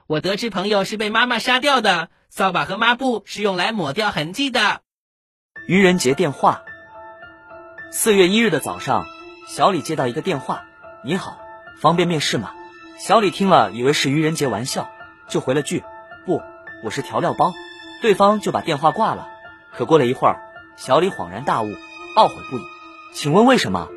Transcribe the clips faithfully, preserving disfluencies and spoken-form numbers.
我得知朋友是被妈妈杀掉的，扫把和抹布是用来抹掉痕迹的。 愚人节电话。四月一日的早上，小李接到一个电话：你好，方便面试吗？小李听了以为是愚人节玩笑，就回了句：不，我是调料包。对方就把电话挂了。可过了一会儿，小李恍然大悟，懊悔不已。请问为什么？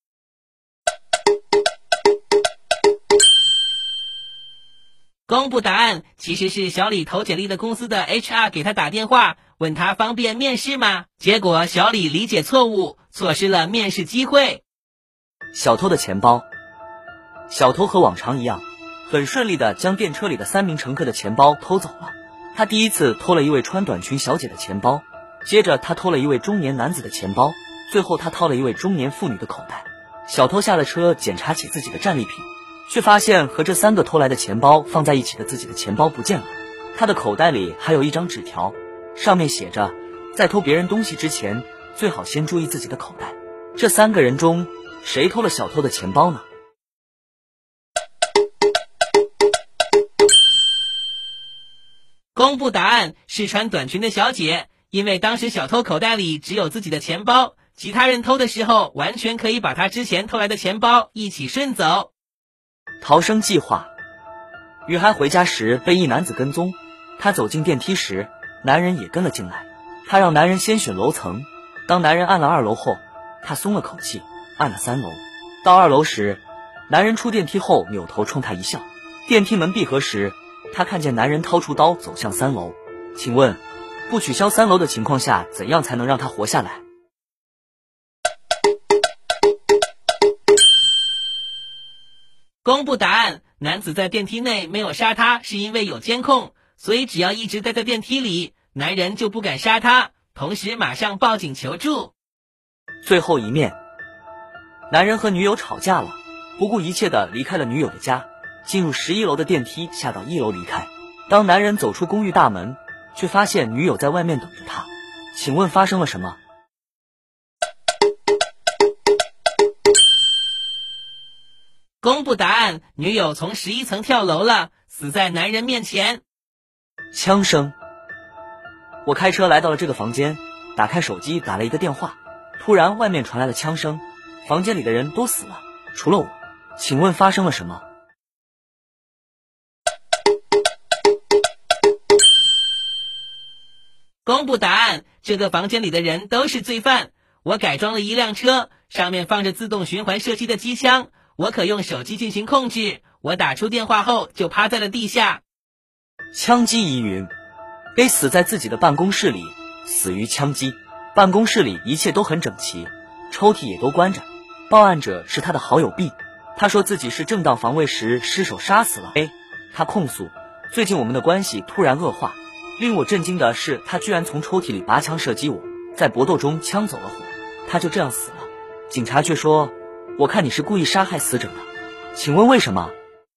公布答案，其实是小李投简历的公司的 H R 给他打电话，问他方便面试吗？结果小李理解错误，错失了面试机会。 小偷的钱包。小偷和往常一样，很顺利地将电车里的三名乘客的钱包偷走了。他第一次偷了一位穿短裙小姐的钱包，接着他偷了一位中年男子的钱包，最后他掏了一位中年妇女的口袋。小偷下了车，检查起自己的战利品，却发现和这三个偷来的钱包放在一起的自己的钱包不见了。他的口袋里还有一张纸条，上面写着，在偷别人东西之前，最好先注意自己的口袋。这三个人中，谁偷了小偷的钱包呢？ 公布答案，是穿短裙的小姐，因为当时小偷口袋里只有自己的钱包，其他人偷的时候完全可以把他之前偷来的钱包一起顺走。 逃生计划。女孩回家时被一男子跟踪，她走进电梯时，男人也跟了进来。她让男人先选楼层，当男人按了二楼后，她松了口气，按了三楼。到二楼时，男人出电梯后扭头冲她一笑。电梯门闭合时，她看见男人掏出刀走向三楼。请问，不取消三楼的情况下，怎样才能让他活下来？ 公布答案，男子在电梯内没有杀他，是因为有监控，所以只要一直待在电梯里，男人就不敢杀他，同时马上报警求助。 最后一面。男人和女友吵架了，不顾一切地离开了女友的家，进入十一楼的电梯，下到一楼离开。当男人走出公寓大门，却发现女友在外面等着他。请问发生了什么？ 公布答案，女友从十一层跳楼了，死在男人面前。 枪声。我开车来到了这个房间，打开手机打了一个电话，突然外面传来了枪声，房间里的人都死了，除了我。请问发生了什么？ 公布答案，这个房间里的人都是罪犯。我改装了一辆车，上面放着自动循环射击的机枪，我可用手机进行控制。我打出电话后就趴在了地下。 枪击疑云。A 死在自己的办公室里，死于枪击。办公室里一切都很整齐，抽屉也都关着。报案者是他的好友 B， 他说自己是正当防卫时失手杀死了 A。 他控诉最近我们的关系突然恶化，令我震惊的是他居然从抽屉里拔枪射击我，在搏斗中枪走了火，他就这样死了。警察却说，我看你是故意杀害死者的，请问为什么？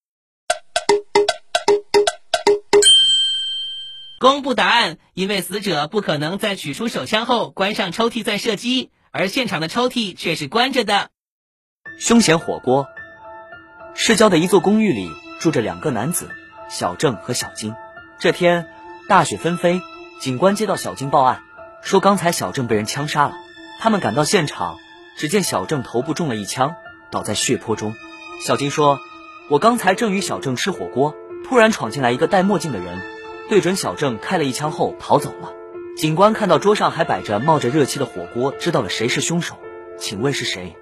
公布答案，因为死者不可能在取出手枪后关上抽屉再射击，而现场的抽屉却是关着的。 凶嫌火锅。市郊的一座公寓里住着两个男子，小郑和小金。这天大雪纷飞，警官接到小金报案，说刚才小郑被人枪杀了。他们赶到现场，只见小郑头部中了一枪，倒在血泊中。小金说，我刚才正与小郑吃火锅，突然闯进来一个戴墨镜的人，对准小郑开了一枪后逃走了。警官看到桌上还摆着冒着热气的火锅，知道了谁是凶手，请问是谁？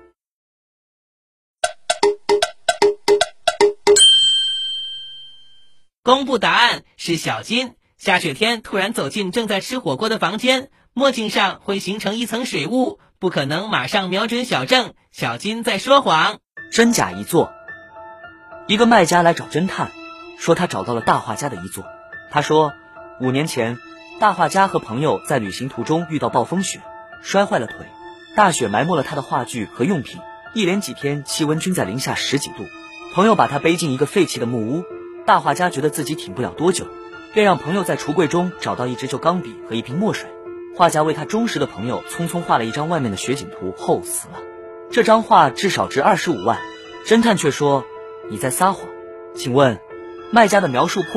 公布答案，是小金。下雪天突然走进正在吃火锅的房间，墨镜上会形成一层水雾，不可能马上瞄准小郑，小金在说谎。 真假一座。一个卖家来找侦探，说他找到了大画家的遗作。他说，五年前大画家和朋友在旅行途中遇到暴风雪，摔坏了腿，大雪埋没了他的画具和用品，一连几天气温均在零下十几度。朋友把他背进一个废弃的木屋，大画家觉得自己挺不了多久，便让朋友在橱柜中找到一支旧钢笔和一瓶墨水。画家为他忠实的朋友匆匆画了一张外面的雪景图后死了。这张画至少值二十五万。侦探却说，你在撒谎。请问卖家的描述破